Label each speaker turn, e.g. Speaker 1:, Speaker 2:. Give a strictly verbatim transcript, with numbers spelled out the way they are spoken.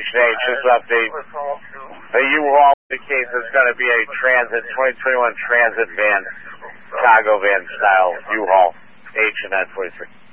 Speaker 1: Station H, this update. The U-Haul indicates it's going to be a Transit, twenty twenty-one Transit van, cargo van style U-Haul, H and N forty-three.